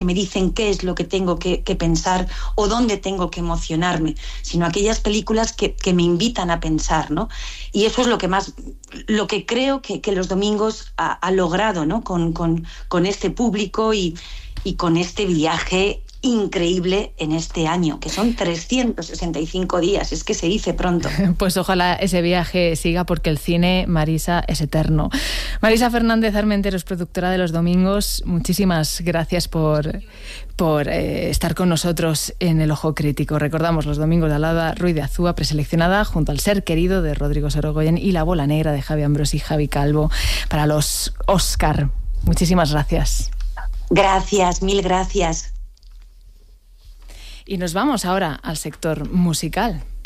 me dicen qué es lo que tengo que pensar o dónde tengo que emocionarme, sino aquellas películas que me invitan a pensar, ¿no? Y eso es lo que creo que Los Domingos ha logrado, ¿no? Con este público y con este viaje increíble en este año, que son 365 días, es que se dice pronto. Pues ojalá ese viaje siga, porque el cine, Marisa, es eterno. Marisa Fernández Armenteros, productora de Los Domingos, muchísimas gracias por estar con nosotros en El Ojo Crítico. Recordamos Los Domingos de Alada Ruiz de Azúa, preseleccionada junto al Ser Querido de Rodrigo Sorogoyen y La Bola Negra de Javi Ambrós y Javi Calvo para los Oscar. Muchísimas gracias. Gracias, mil gracias. Y nos vamos ahora al sector musical.